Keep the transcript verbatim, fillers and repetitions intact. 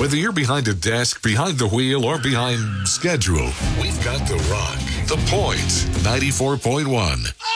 Whether you're behind a desk, behind the wheel, or behind schedule, we've got The Rock, The Point, ninety-four point one.